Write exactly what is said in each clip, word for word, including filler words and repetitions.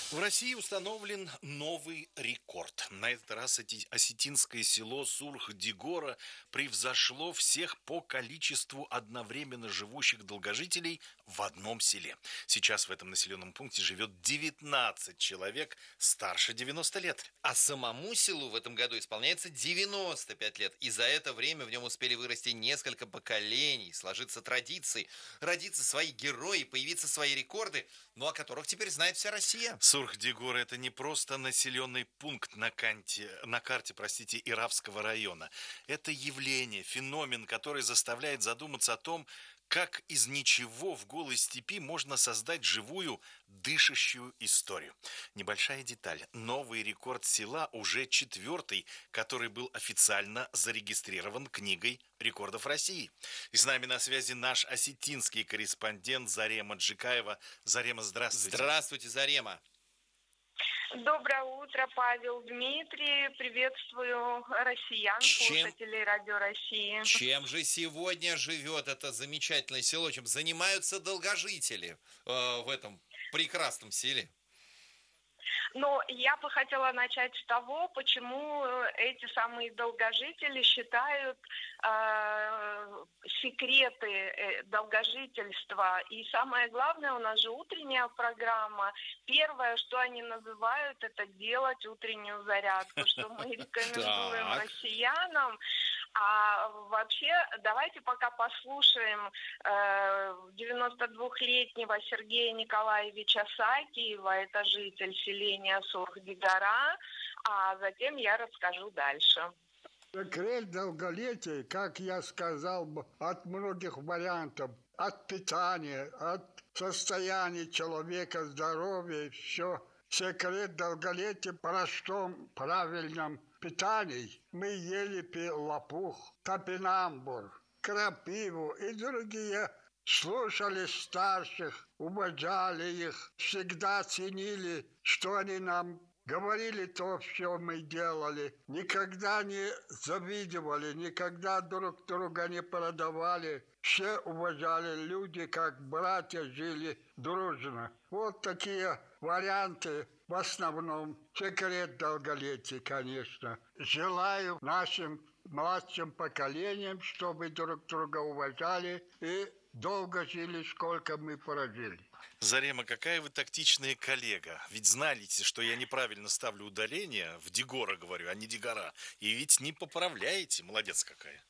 В России установлен новый рекорд. На этот раз эти- осетинское село Сурх-Дигора превзошло всех по количеству одновременно живущих долгожителей в одном селе. Сейчас в этом населенном пункте живет девятнадцать человек старше девяноста лет. А самому селу в этом году исполняется девяносто пять лет. И за это время в нем успели вырасти несколько поколений, сложиться традиции, родиться свои герои, появиться свои рекорды, ну о которых теперь знает вся Россия. Сурх-Дигора– это не просто населенный пункт на, канте, на карте, простите, Иравского района. Это явление, феномен, который заставляет задуматься о том, как из ничего в голой степи можно создать живую, дышащую историю. Небольшая деталь. Новый рекорд села уже четвертый, который был официально зарегистрирован книгой рекордов России. И с нами на связи наш осетинский корреспондент Зарема Джикаева. Зарема, здравствуйте. Здравствуйте, Зарема. Доброе утро, Павел, Дмитрий. Приветствую россиян, Чем- слушателей Радио России. Чем же сегодня живет это замечательное село? Чем занимаются долгожители э, в этом прекрасном селе? Но я бы хотела начать с того, почему эти самые долгожители считают э, секреты э, долгожительства. И самое главное, у нас же утренняя программа. Первое, что они называют, это делать утреннюю зарядку, что мы рекомендуем Так. россиянам. А вообще, давайте пока послушаем э, девяностодвухлетнего Сергея Николаевича Сакиева, это житель селения Сурх-Дигора, а затем я расскажу дальше. Секрет долголетия, как я сказал бы, от многих вариантов. От питания, от состояния человека, здоровья, все. Секрет долголетия в простом, правильном питании. Мы ели пи- лопух, топинамбур, крапиву и другие. Слушали старших, уважали их, всегда ценили, что они нам говорили, то все мы делали. Никогда не завидовали, никогда друг друга не продавали. Все уважали люди, как братья жили дружно. Вот такие варианты в основном. Секрет долголетия, конечно. Желаю нашим младшим поколениям, чтобы друг друга уважали и долго жили, сколько мы прожили. Зарема, какая вы тактичная коллега. Ведь знаете, что я неправильно ставлю ударение, в Дигора говорю, а не Дигора. И ведь не поправляете. Молодец какая.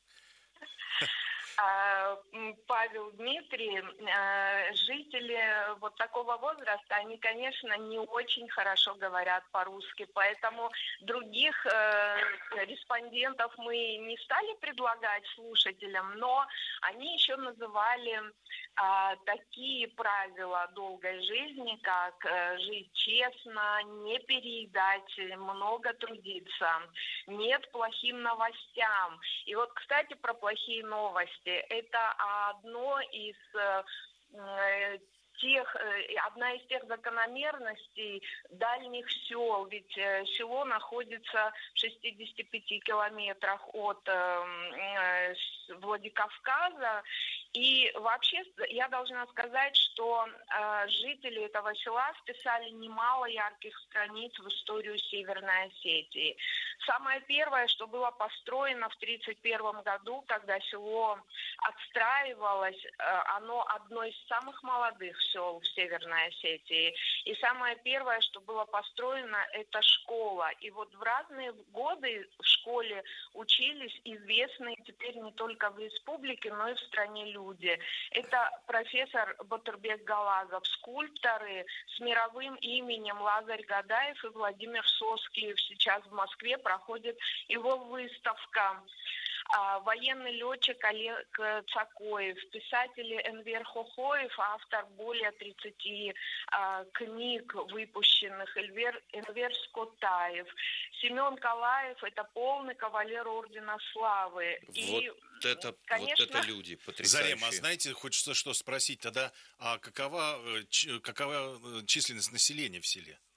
А, м, Павел, Дмитрий, э, жители вот такого возраста, они, конечно, не очень хорошо говорят по-русски, поэтому других э, респондентов мы не стали предлагать слушателям, но они еще называли а, такие правила долгой жизни, как э, жить честно, не переедать, много трудиться, нет плохим новостям. И вот, кстати, про плохие новости. Это одно из э, тех, э, одна из тех закономерностей дальних сел. Ведь э, село находится в шестидесяти пяти километрах от э, э, Владикавказа. И вообще я должна сказать, что э, жители этого села вписали немало ярких страниц в историю Северной Осетии. Самое первое, что было построено в тридцать первом году, когда село отстраивалось, э, оно одно из самых молодых сел в Северной Осетии. И самое первое, что было построено, это школа. И вот в разные годы в школе учились известные теперь не только в республике, но и в стране люди. Это профессор Батырбек Галагов, скульпторы с мировым именем Лазарь Гадаев и Владимир Соскиев. Сейчас в Москве проходит его выставка. А, военный летчик Олег Цакоев, писатель Энвер Хохоев, автор более тридцати а, книг выпущенных, Эльвер, Энвер Скотаев, Семен Калаев, это полный кавалер Ордена Славы. Вот И, это, конечно, вот это люди потрясающие. Зарема, а знаете, хочется что спросить тогда, а какова, э, ч- какова э, численность населения в селе?